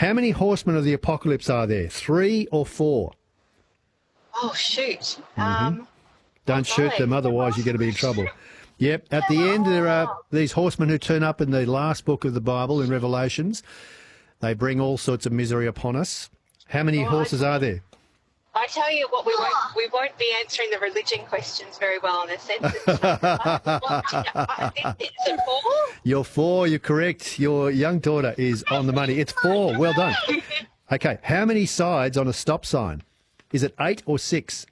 How many horsemen of the apocalypse are there? 3 or 4? Oh, shoot. Don't shoot them, otherwise you're going to be in trouble. Yep. At the end, there are these horsemen who turn up in the last book of the Bible, in Revelations. They bring all sorts of misery upon us. How many horses are there? I tell you what, we won't be answering the religion questions very well in a census. I think it's a 4. You're 4, you're correct. Your young daughter is on the money. It's 4. Well done. Okay, how many sides on a stop sign? Is it 8 or 6?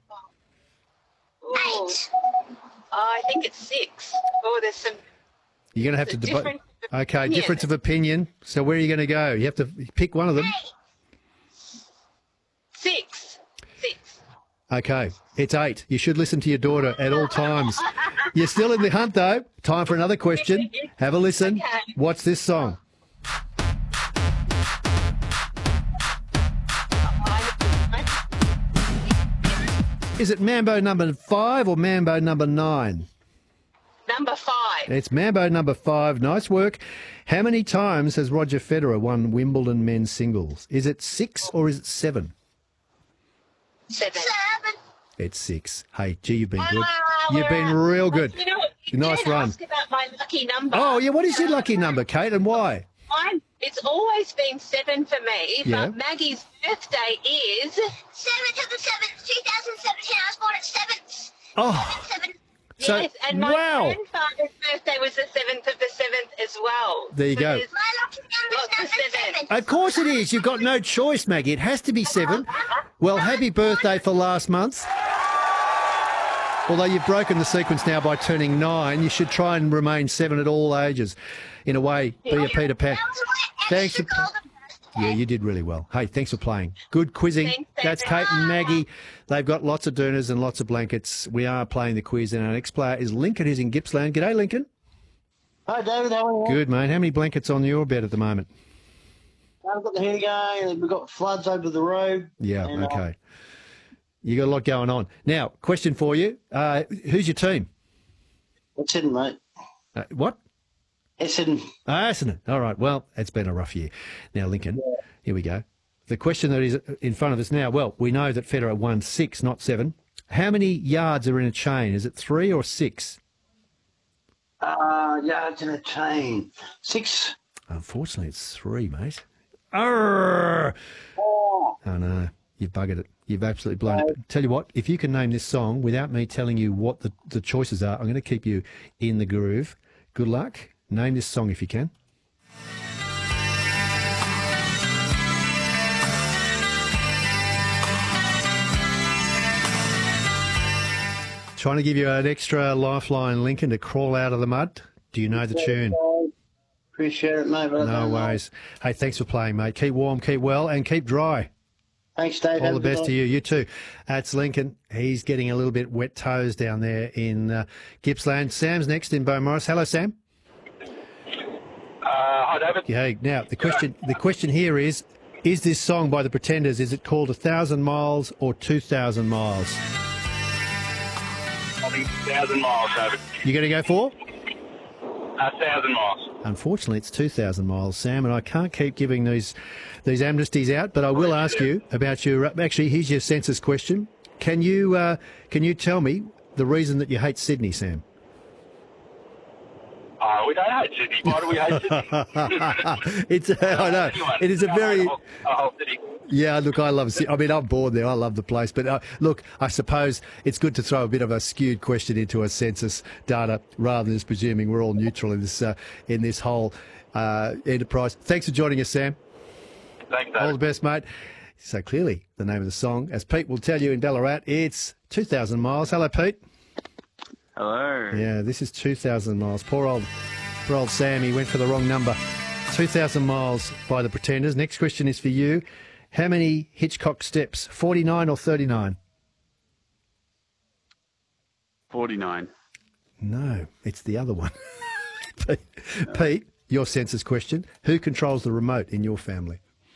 8. I think it's 6. Oh, there's some... You're going to have to debate. Okay, difference of opinion. So where are you going to go? You have to pick one of them. 6. Okay, it's 8. You should listen to your daughter at all times. You're still in the hunt, though. Time for another question. Have a listen. Okay. What's this song? Is it Mambo number 5 or Mambo number 9? Number 5. It's Mambo number 5. Nice work. How many times has Roger Federer won Wimbledon men's singles? Is it 6 or is it 7? 7. It's 6. Hey, gee, you've been good. You've been real good. You know what? You Nice did run. ask about my lucky number. Oh, yeah, what is your lucky number, Kate, and why? It's always been 7 for me, Yeah. but Maggie's birthday is... 7th of the 7th, 2017. I was born at 7th. Oh, 7. so, Yes, and my wow. grandfather's birthday was the 7th of the 7th as well. There you go. there's My lucky lots number's of number 7. 7. Of course it is. You've got no choice, Maggie. It has to be 7. Well, happy birthday for last month. Although you've broken the sequence now by turning 9, you should try and remain 7 at all ages. In a way, be a Peter Pan. That was my Thanks extra for- golden birthday. Yeah, you did really well. Hey, thanks for playing. Good quizzing. Thanks, That's David. Kate and Maggie. They've got lots of dooners and lots of blankets. We are playing the quiz, and our next player is Lincoln, who's in Gippsland. G'day, Lincoln. Hi, David. How are you? Good, mate. How many blankets on your bed at the moment? I've got the heater going. We've got floods over the road. Yeah, And, okay. You got a lot going on. Now, question for you. Who's your team? Essendon, mate. What? Essendon. Essendon. All right. Well, it's been a rough year. Now, Lincoln, here we go. The question that is in front of us now, well, we know that Federer won 6, not 7. How many yards are in a chain? Is it 3 or 6? Yards in a chain. 6. Unfortunately, it's 3, mate. Arrgh! Oh, no. You've buggered it. You've absolutely blown it. Tell you what, if you can name this song without me telling you what the choices are, I'm going to keep you in the groove. Good luck. Name this song if you can. Trying to give you an extra lifeline, Lincoln, to crawl out of the mud. Do you know the tune? Appreciate it, mate. But I No don't know. worries. Hey, thanks for playing, mate. Keep warm, keep well, and keep dry. Thanks, Dave. All the best to you. You too. That's Lincoln. He's getting a little bit wet toes down there in Gippsland. Sam's next in Beaumaris. Hello, Sam. Hi, David. Hey, now the question here is this song by the Pretenders, is it called 1,000 Miles or 2,000 Miles? I think 1,000 miles, David. You going to go for? 1,000 miles. Unfortunately, it's 2,000 miles, Sam, and I can't keep giving these amnesties out, but I will ask you about your... Actually, here's your census question. Can you tell me the reason that you hate Sydney, Sam? We don't hate Sydney. Why do we hate Sydney? It's I know. It is a very... A whole city. Yeah, look, I love Sydney. I mean, I'm bored there. I love the place. But look, I suppose it's good to throw a bit of a skewed question into a census data rather than just presuming we're all neutral in this whole enterprise. Thanks for joining us, Sam. Thanks, David. All the best, mate. So clearly, the name of the song, as Pete will tell you in Ballarat, it's 2,000 Miles. Hello, Pete. Hello. Yeah, this is 2,000 Miles. Poor old Sam, he went for the wrong number. 2,000 Miles by the Pretenders. Next question is for you. How many Hitchcock steps? 49 or 39? 49. No, it's the other one. Pete, your census question. Who controls the remote in your family?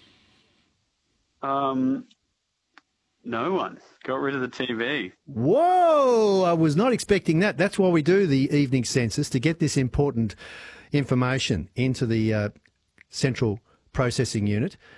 No one. Got rid of the TV. Whoa! I was not expecting that. That's why we do the evening census, to get this important information into the central processing unit.